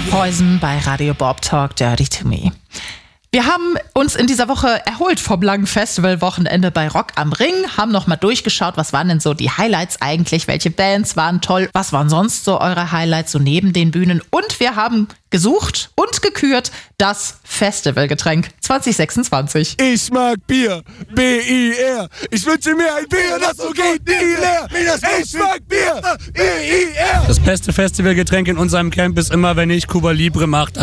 Poison bei Radio Bob Talk, Dirty to Me. Wir haben uns in dieser Woche erholt vom langen Festivalwochenende bei Rock am Ring, haben nochmal durchgeschaut, was waren denn so die Highlights eigentlich, welche Bands waren toll, was waren sonst so eure Highlights so neben den Bühnen, und wir haben gesucht und gekürt das Festivalgetränk 2026. Ich mag Bier, B-I-R. Ich wünsche mir ein Bier, das so geht nie leer. Ich mag Bier, B-I-R. Das beste Festivalgetränk in unserem Camp ist immer, wenn ich Cuba Libre mache.